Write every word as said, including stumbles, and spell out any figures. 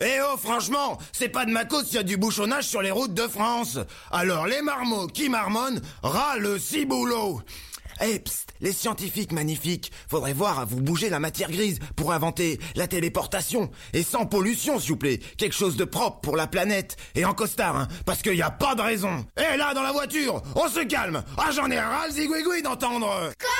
Eh oh, franchement, c'est pas de ma cause s'il y a du bouchonnage sur les routes de France. Alors les marmots qui marmonnent, ras le ciboulot. Eh, psst, les scientifiques magnifiques, faudrait voir à vous bouger la matière grise pour inventer la téléportation. Et sans pollution, s'il vous plaît. Quelque chose de propre pour la planète. Et en costard, hein, parce qu'il y a pas de raison. Eh là, dans la voiture, on se calme. Ah, j'en ai ras le zigouigoui d'entendre.